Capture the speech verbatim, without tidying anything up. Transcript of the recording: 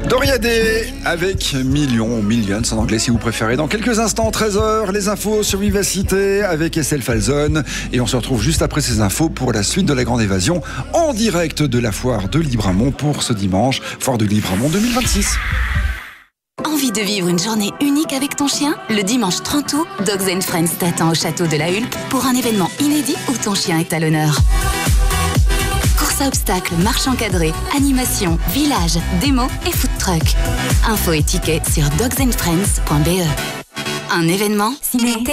Doriadé avec Millions, Millions en anglais si vous préférez. Dans quelques instants, treize heures, les infos sur Vivacité avec Estelle Falzon. Et on se retrouve juste après ces infos pour la suite de la Grande Évasion en direct de la foire de Libramont pour ce dimanche. Foire de Libramont deux mille vingt-six. Envie de vivre une journée unique avec ton chien? Le dimanche trente août, Dogs and Friends t'attend au château de la Hulpe pour un événement inédit où ton chien est à l'honneur. Course à obstacles, marche encadrée, animation, village, démo et food truck. Infos et tickets sur dogs and friends point b e. Un événement signé